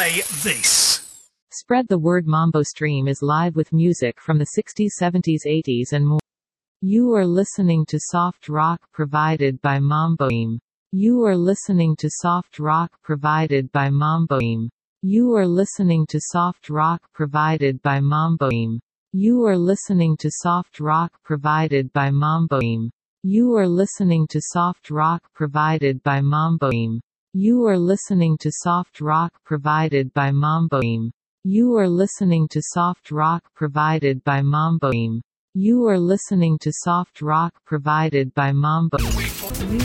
say this. Spread the word. Mambo Stream is live with music from the 60s, 70s, 80s and more. You are listening to soft rock provided by Mambo Stream. You are listening to soft rock provided by Mambo Stream. You are listening to soft rock provided by Mambo Stream. You are listening to soft rock provided by Mambo Stream. You are listening to soft rock provided by Mambo Stream. You are listening to soft rock provided by Mambo Stream. You are listening to soft rock provided by Mambo Stream. You are listening to soft rock provided by Mambo Stream.